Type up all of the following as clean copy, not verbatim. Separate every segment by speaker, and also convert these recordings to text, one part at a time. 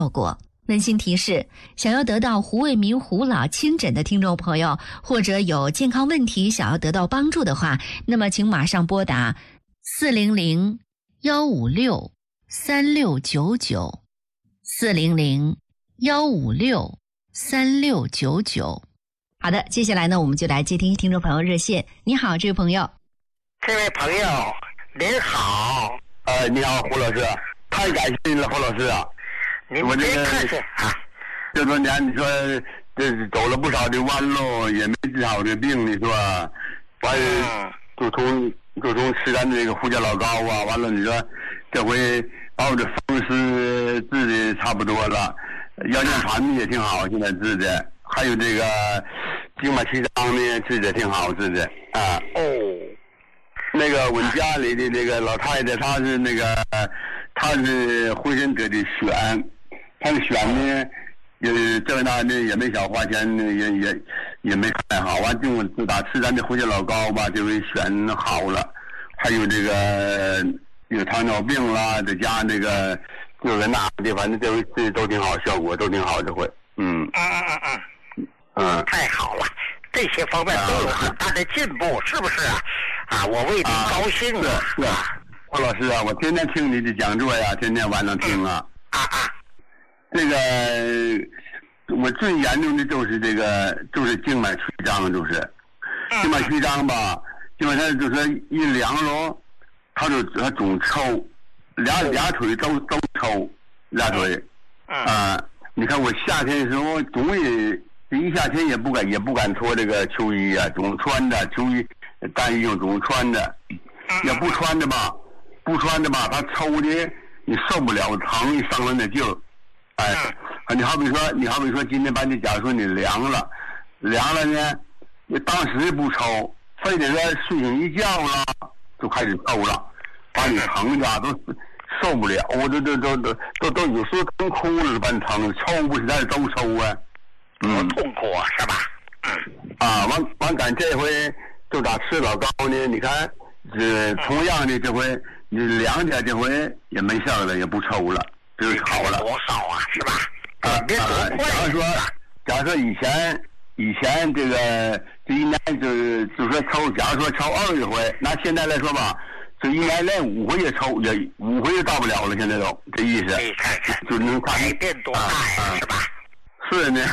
Speaker 1: 效果。温馨提示：想要得到胡卫民胡老亲诊的听众朋友，或者有健康问题想要得到帮助的话，那么请马上拨打400-156-3699，400-156-3699。好的，接下来呢，我们就来接听众朋友热线。你好，这位朋友。
Speaker 2: 这位朋友，您好。
Speaker 3: 你好，胡老师，太感谢您了，胡老师啊。
Speaker 2: 您别客气啊。
Speaker 3: 这多年你说这走了不少的弯路，也没治好这病，你说，完就从吃咱这个胡家老膏啊，完了你说这回把我这风湿治的差不多了，腰间盘呢也挺好，现在治的，还有这个静脉曲张呢治的挺好治的啊。那个我们家里的那个老太太，她是浑身得的癣，她的癣呢，这那的也没少花钱，也没看好。完就自打吃咱这胡家老膏吧，这回癣好了。还有这个有糖尿病啦，再加那个这个那的，反正这回治都挺好，效果都挺好，这回。
Speaker 2: 太好了，这些方面都有很大的进步，是不是啊？我为你高兴啊！
Speaker 3: 是啊，胡老师啊，我天天听你的讲座呀，天天晚上听啊。这个我最严重的就是就是静脉曲张，就是静脉曲张吧，基本上就是一凉了，他总抽，俩腿都抽，俩腿。你看我夏天的时候，总也一夏天也不敢脱这个秋衣啊，总穿着秋衣。单衣总穿着，要不穿着吧，他抽的你受不了，疼你伤了那劲儿。你好比说今天把你假如说你凉了呢，你当时不抽，非得说睡醒一觉了就开始抽了，把你疼的都受不了，我都有时候疼哭了，把你疼抽不起来都抽啊。
Speaker 2: 多痛苦啊，是吧？
Speaker 3: 完赶这回。就打吃老膏呢，你看，同样的这回你凉点，这回也没事了，也不抽了，就是好了。
Speaker 2: 多好啊，是吧？
Speaker 3: 假如说以前这一年就说抽，假如说抽20回，那现在来说吧，这一年连5回也抽，也5回也到不了了，现在都这意思。
Speaker 2: 你看看，
Speaker 3: 就能看
Speaker 2: 改变多大呀，是吧？
Speaker 3: 是呢。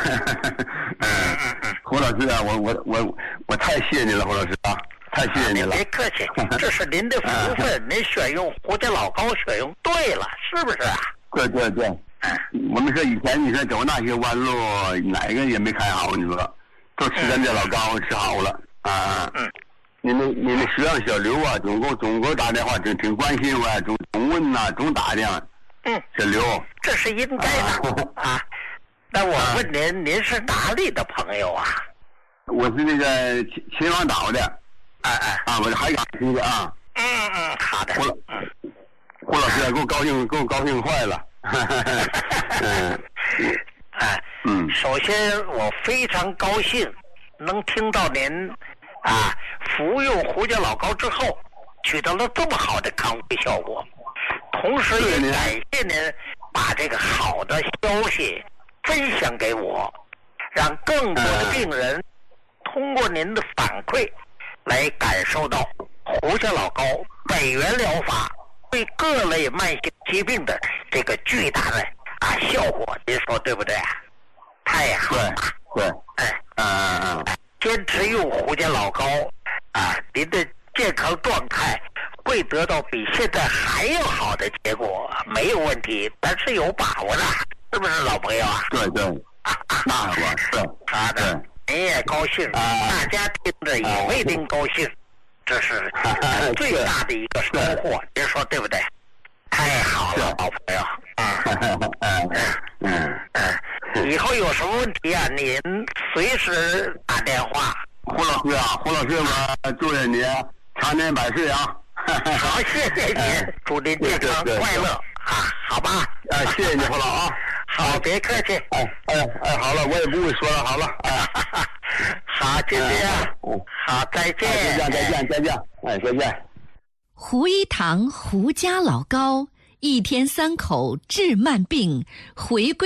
Speaker 3: 胡老师啊，我太谢谢你了，胡老师啊，太谢谢你了。
Speaker 2: 别客气，这是您的福分，您选用胡家老膏选用对了，是不是啊？
Speaker 3: 对。我们说以前你说走那些弯路，哪个也没开好，你说都吃咱这老膏吃好了啊。你们学生小刘啊，总给我打电话，挺关心我，总问呐，总打听。小刘，
Speaker 2: 这是应该的啊。那我问您是哪里的朋友啊？
Speaker 3: 我是那个秦皇岛的。我是海港区的啊。
Speaker 2: 好的。
Speaker 3: 胡老师给我高兴坏了。
Speaker 2: 首先我非常高兴能听到您服用胡家老膏之后取得了这么好的康复效果，同时也感谢您把这个好的消息分享给我，让更多的病人通过您的反馈来感受到胡家老膏本源疗法对各类慢性疾病的这个巨大的效果，您说对不对？太好了。对。坚持用胡家老膏您的健康状态会得到比现在还要好的结果，没有问题，但是有把握的，是不是老朋友啊？
Speaker 3: 对。那我是。
Speaker 2: 好的，您也高兴，大家听着也为您高兴，这是最大的一个收获，您说对不对？太好了，老朋友。以后有什么问题您随时打电话。
Speaker 3: 胡老师我祝愿你长年百岁啊！
Speaker 2: 好，谢谢您，祝您健康快乐好吧？
Speaker 3: 谢谢你，胡老啊。
Speaker 2: 好，别客气。
Speaker 3: 好了，我也不会说了，好了。
Speaker 2: 好，就这样。好，再见。
Speaker 3: 再见。再见。
Speaker 1: 胡一堂胡家老膏，1天3口治慢病，回归